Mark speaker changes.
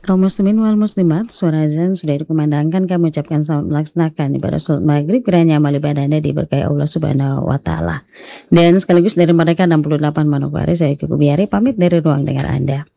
Speaker 1: Kaum muslimin wal muslimat, suara azan sudah dikumandangkan, kami ucapkan selamat melaksanakan ibadah sholat maghrib, kiranya amal ibadah Anda diberkahi Allah Subhanahu wa Ta'ala. Dan sekaligus dari mereka 68 Manokwari, saya Kiki Biari pamit dari ruang dengar Anda.